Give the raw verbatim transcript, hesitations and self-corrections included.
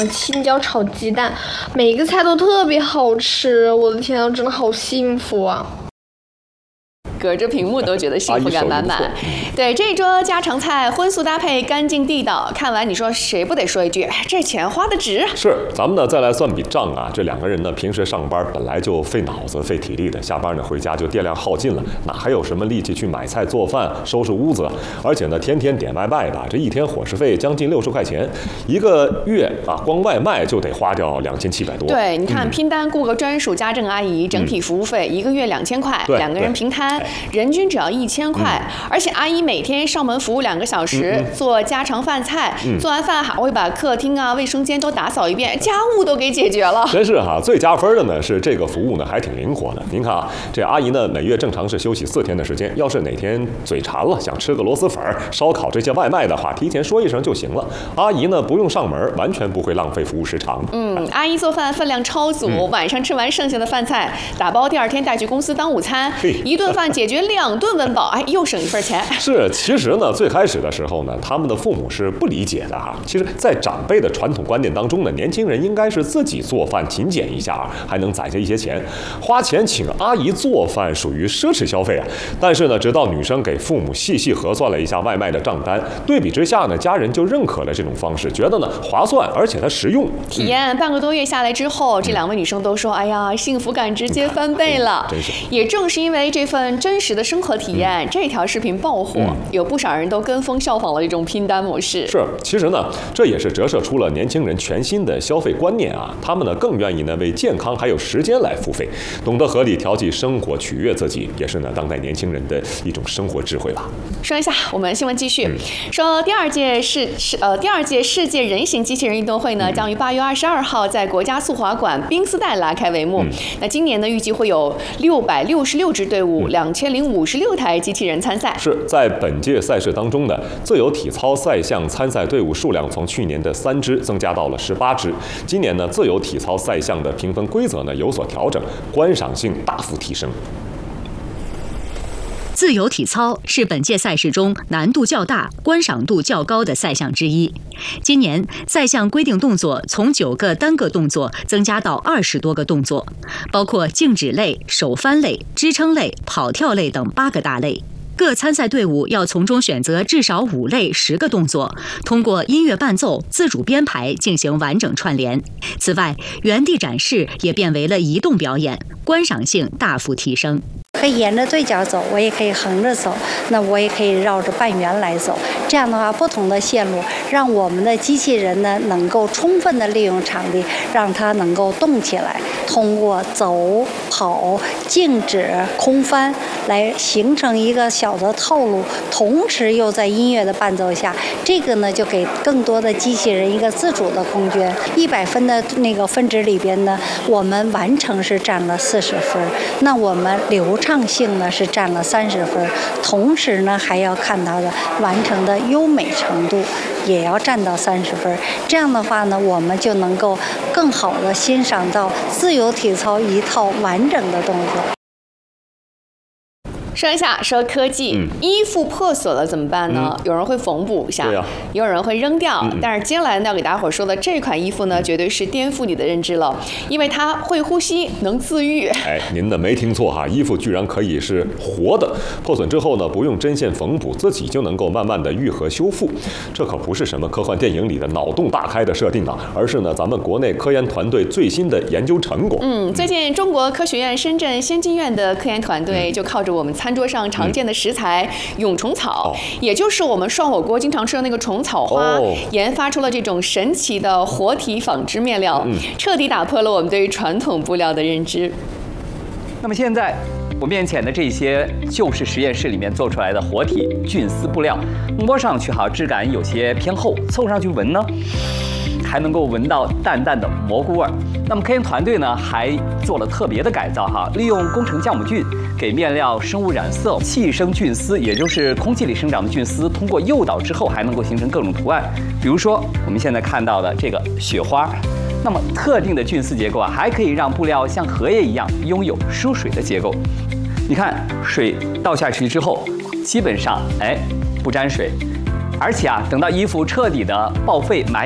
青椒炒鸡蛋，每一个菜都特别好吃，我的天啊，真的好幸福啊！ 隔着屏幕都觉得幸福感满满。对，这一桌家常菜荤素搭配，干净地道。看完你说谁不得说一句，哎，这钱花的值？ 是，咱们呢再来算笔账啊。这两个人呢，平时上班本来就费脑子、费体力的，下班呢回家就电量耗尽了，哪还有什么力气去买菜、做饭、收拾屋子？而且呢，天天点外卖的，这一天伙食费将近六十块钱，一个月啊，光外卖就得花掉两千七百多。 对，你看、嗯、拼单雇个专属家政阿姨，整体服务费、嗯、一个月两千块，两个人平摊。人均只要一千块、嗯，而且阿姨每天上门服务两个小时，嗯嗯、做家常饭菜、嗯，做完饭还会把客厅啊、卫生间都打扫一遍，家务都给解决了。 真是哈，最加分的呢是这个服务呢还挺灵活的。您看啊，这阿姨呢每月正常是休息四天的时间，要是哪天嘴馋了想吃个螺蛳粉、烧烤这些外卖的话，提前说一声就行了。阿姨呢不用上门，完全不会浪费服务时长。 嗯，阿姨做饭分量超足、嗯，晚上吃完剩下的饭菜打包，第二天带去公司当午餐，一顿饭解决两顿温饱，哎，又省一份钱。 是，其实呢，最开始的时候呢，他们的父母是不理解的哈。其实，在长辈的传统观念当中呢，年轻人应该是自己做饭勤俭一下，还能攒下一些钱。花钱请阿姨做饭属于奢侈消费啊。但是呢，直到女生给父母细细核算了一下外卖的账单，对比之下呢，家人就认可了这种方式，觉得呢划算，而且它实用。 体验半个多月下来之后，嗯、这两位女生都说：“哎呀，幸福感直接翻倍了。” 真是。 也正是因为这份真实的生活体验，嗯、这条视频爆火、嗯，有不少人都跟风效仿了这种拼单模式。 是，其实呢，这也是折射出了年轻人全新的消费观念啊。他们呢更愿意呢为健康还有时间来付费，懂得合理调剂生活，取悦自己，也是呢当代年轻人的一种生活智慧吧。 说一下，我们新闻继续、嗯、说，第二届世世呃第二届世界人形机器人运动会呢，嗯、将于八月二十二号在国家速滑馆冰丝带拉开帷幕。嗯、那今年呢，预计会有六百六十六支队伍，两千零五十六台机器人参赛。 是在本届赛事当中呢，自由体操赛项参赛队伍数量从去年的三支增加到了十八支。今年呢，自由体操赛项的评分规则呢有所调整，观赏性大幅提升。 自由体操是本届赛事中难度较大、观赏度较高的赛项之一。今年赛项规定动作从九个单个动作增加到二十多个动作，包括静止类、手翻类、支撑类、跑跳类等八个大类。各参赛队伍要从中选择至少五类十个动作，通过音乐伴奏、自主编排进行完整串联。此外，原地展示也变为了移动表演，观赏性大幅提升。 可以沿着对角走，我也可以横着走，那我也可以绕着半圆来走。这样的话，不同的线路让我们的机器人呢能够充分的利用场地，让它能够动起来。通过走、跑、静止、空翻来形成一个小的套路，同时又在音乐的伴奏下，这个呢就给更多的机器人一个自主的空间。一百分的那个分值里边呢，我们完成是占了四十分，那我们流畅性呢是占了三十分，同时呢还要看它的完成的优美程度，也要占到三十分。这样的话呢，我们就能够更好的欣赏到自由体操一套完整的动作。 说一下，说科技、嗯，衣服破损了怎么办呢？嗯、有人会缝补一下， 对啊、 也有人会扔掉。 嗯、 但是接下来呢，要给大家伙说的这款衣服呢，绝对是颠覆你的认知了，因为它会呼吸，能自愈。 哎，您的没听错哈，衣服居然可以是活的，破损之后呢，不用针线缝补，自己就能够慢慢的愈合修复。这可不是什么科幻电影里的脑洞大开的设定啊，而是呢咱们国内科研团队最新的研究成果。 嗯，最近中国科学院深圳先进院的科研团队就靠着我们餐桌上常见的食材蛹虫草、嗯，也就是我们涮火锅经常吃的那个虫草花、哦，研发出了这种神奇的活体纺织面料，嗯、彻底打破了我们对于传统布料的认知。 那么现在我面前的这些就是实验室里面做出来的活体菌丝布料，摸上去哈质感有些偏厚，凑上去闻呢，还能够闻到淡淡的蘑菇味儿。那么科研团队呢还做了特别的改造哈，利用工程酵母菌给面料生物染色，气生菌丝，也就是空气里生长的菌丝，通过诱导之后还能够形成各种图案。比如说我们现在看到的这个雪花，那么特定的菌丝结构啊，还可以让布料像荷叶一样拥有疏水的结构。你看水倒下去之后，基本上哎不沾水，而且啊等到衣服彻底的报废埋